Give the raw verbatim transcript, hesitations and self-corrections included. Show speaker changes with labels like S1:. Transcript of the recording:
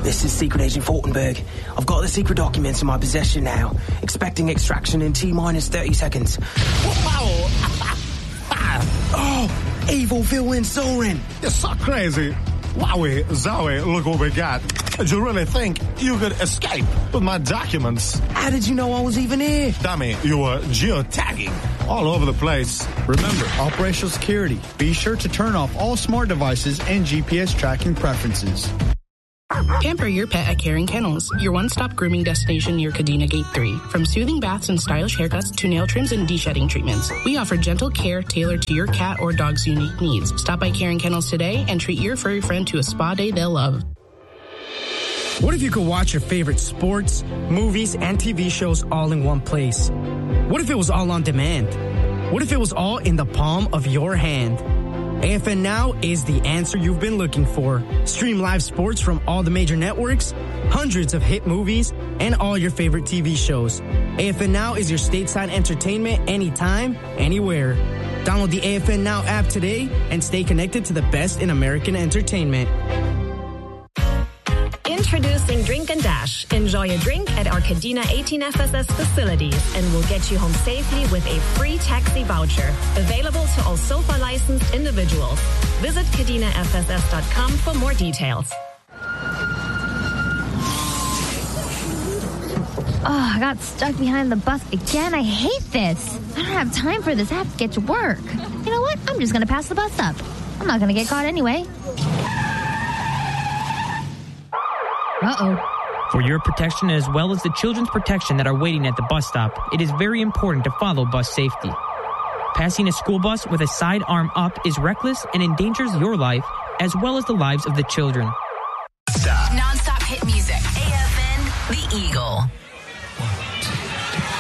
S1: This is Secret Agent Fortenberg. I've got the secret documents in my possession now. Expecting extraction in T-minus thirty seconds.
S2: Wow!
S1: Oh, evil villain Soren.
S2: You're so crazy. Wowie, Zowie, look what we got. Did you really think you could escape with my documents?
S1: How did you know I was even here?
S2: Dummy, you were geotagging all over the place.
S3: Remember, operational security. Be sure to turn off all smart devices and G P S tracking preferences.
S4: Pamper your pet at Caring Kennels, your one-stop grooming destination near Kadena Gate three. From soothing baths and stylish haircuts to nail trims and de-shedding treatments, we offer gentle care tailored to your cat or dog's unique needs. Stop by Caring Kennels today and treat your furry friend to a spa day they'll love.
S5: What if you could watch your favorite sports, movies, and T V shows all in one place? What if it was all on demand? What if it was all in the palm of your hand? A F N Now is the answer you've been looking for. Stream live sports from all the major networks, hundreds of hit movies, and all your favorite T V shows. A F N Now is your stateside entertainment anytime, anywhere. Download the A F N Now app today and stay connected to the best in American entertainment.
S6: Introducing Drink and Dash. Enjoy a drink at our Kadena eighteen F S S facilities and we'll get you home safely with a free taxi voucher. Available to all SOFA licensed individuals. Visit Kadena F S S dot com for more details.
S7: Oh, I got stuck behind the bus again. I hate this. I don't have time for this. I have to get to work. You know what? I'm just going to pass the bus up. I'm not going to get caught anyway. Uh-oh.
S8: For your protection as well as the children's protection that are waiting at the bus stop, it is very important to follow bus safety. Passing a school bus with a side arm up is reckless and endangers your life as well as the lives of the children.
S9: Stop. Non-stop hit music. A F N, The Eagle.